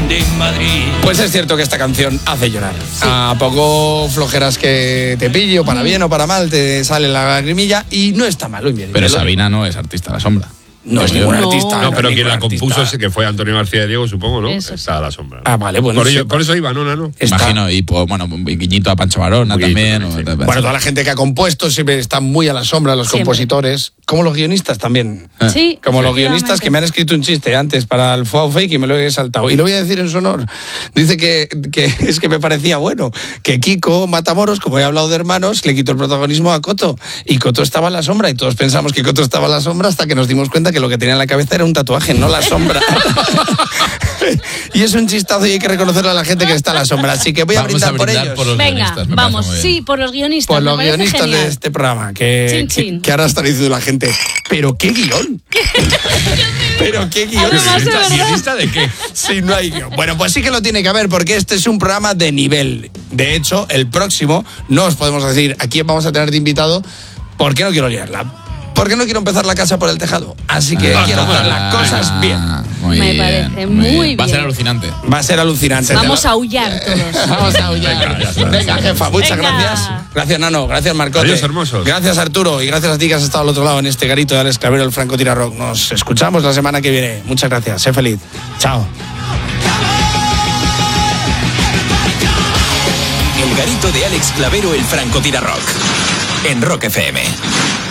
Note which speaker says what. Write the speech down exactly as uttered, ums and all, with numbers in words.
Speaker 1: de Madrid.
Speaker 2: Pues es cierto que esta canción hace llorar. Sí. A poco flojeras que te pille, o para bien o para mal, te sale la lagrimilla y no está mal. Bien,
Speaker 3: pero Sabina no es artista a la sombra.
Speaker 2: No, no es ningún no. artista.
Speaker 4: No, pero
Speaker 2: no
Speaker 4: quien la
Speaker 2: artista.
Speaker 4: compuso ese que fue Antonio García de Diego, supongo, ¿no?
Speaker 5: Eso.
Speaker 4: Está a la sombra.
Speaker 2: Ah, vale, bueno.
Speaker 4: Por, ello, por eso iba, ¿no? no.
Speaker 3: Imagino, y pues, bueno, guiñito a Pancho Varona también.
Speaker 4: también
Speaker 3: o,
Speaker 4: sí.
Speaker 2: Bueno, toda la gente que ha compuesto siempre está muy a la sombra, los siempre. compositores, como los guionistas también.
Speaker 5: Sí.
Speaker 2: Como los guionistas que me han escrito un chiste antes para el Fuau Fake y me lo he saltado. Y lo voy a decir en su honor. Dice que, que es que me parecía bueno, que Kiko Matamoros, como he hablado de hermanos, le quitó el protagonismo a Coto. Y Coto estaba a la sombra y todos pensamos que Coto estaba a la sombra hasta que nos dimos cuenta que lo que tenía en la cabeza era un tatuaje, no la sombra. Y es un chistazo y hay que reconocerle a la gente que está a la sombra. Así que voy a
Speaker 3: vamos
Speaker 2: brindar,
Speaker 3: a brindar
Speaker 2: por ellos.
Speaker 3: por los
Speaker 5: Venga, vamos, sí, por los guionistas.
Speaker 2: Por los
Speaker 5: me
Speaker 2: guionistas
Speaker 5: genial.
Speaker 2: de este programa. Que,
Speaker 5: chin, chin.
Speaker 2: que, que ahora está diciendo la gente, ¿pero qué guión? ¿Pero qué guión?
Speaker 5: Además, ¿de
Speaker 4: ¿Guionista de qué?
Speaker 2: Sí, no hay guión. Bueno, pues sí que lo tiene que haber porque este es un programa de nivel. De hecho, el próximo no os podemos decir a quién vamos a tener de invitado porque no quiero liarla. Porque no quiero empezar la casa por el tejado. Así que
Speaker 3: ah,
Speaker 2: quiero hacer las cosas bien.
Speaker 3: Muy
Speaker 5: Me
Speaker 3: bien,
Speaker 5: parece muy bien. bien.
Speaker 3: Va a ser alucinante.
Speaker 2: Va a ser alucinante.
Speaker 5: Vamos a aullar todos.
Speaker 2: Vamos a aullar. Venga, Venga jefa, muchas
Speaker 5: Venga.
Speaker 2: gracias. Gracias, Nano. Gracias, Marcote.
Speaker 4: Adiós, hermosos.
Speaker 2: Gracias, Arturo. Y gracias a ti que has estado al otro lado en este garito de Alex Clavero, el Franco Tira Rock. Nos escuchamos la semana que viene. Muchas gracias. Sé feliz. Chao.
Speaker 6: El garito de Alex Clavero, el Franco Tira Rock. En Rock F M.